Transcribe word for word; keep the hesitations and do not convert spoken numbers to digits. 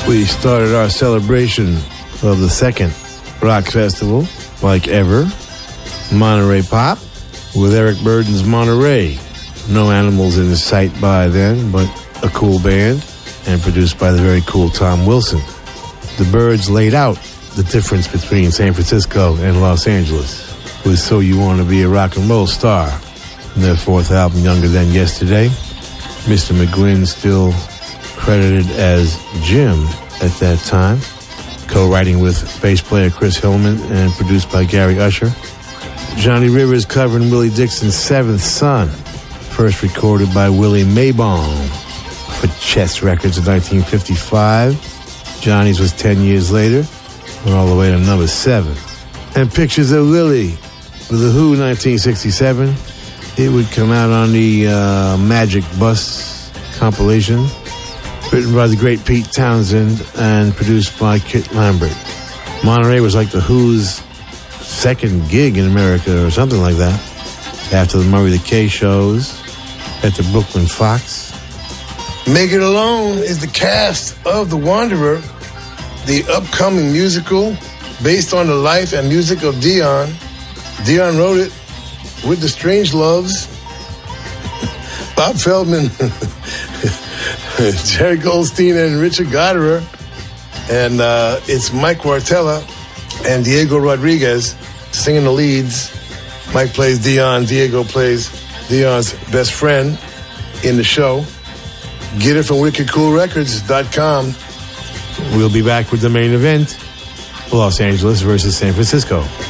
We started our celebration of the second rock festival, like ever, Monterey Pop, with Eric Burden's Monterey. No animals in sight by then, but a cool band, and produced by the very cool Tom Wilson. The Byrds laid out the difference between San Francisco and Los Angeles with So You Want to Be a Rock and Roll Star, their fourth album, Younger Than Yesterday. Mister McGuinn still credited as Jim at that time, co-writing with bass player Chris Hillman and produced by Gary Usher. Johnny Rivers covering Willie Dixon's Seventh Son, first recorded by Willie Mabon for Chess Records in nineteen fifty-five. Johnny's was ten years later, went all the way to number seven. And Pictures of Lily with The Who, nineteen sixty-seven. It would come out on the uh, Magic Bus compilation, written by the great Pete Townsend and produced by Kit Lambert. Monterey was like The Who's second gig in America or something like that, after the Murray the K shows at the Brooklyn Fox. Make It Alone is the cast of The Wanderer, the upcoming musical based on the life and music of Dion. Dion wrote it with the Strangeloves, Bob Feldman, Jerry Goldstein, and Richard Goddard. And uh, it's Mike Wartella and Diego Rodriguez singing the leads. Mike plays Dion, Diego plays Dion's best friend in the show. Get it from wicked cool records dot com. We'll be back with the main event, Los Angeles versus San Francisco.